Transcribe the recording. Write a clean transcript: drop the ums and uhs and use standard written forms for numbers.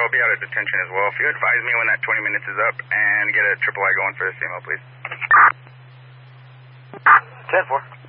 I'll be out of detention as well. If you advise me when that 20 minutes is up and get a triple I going for the CMO, please. 10-4.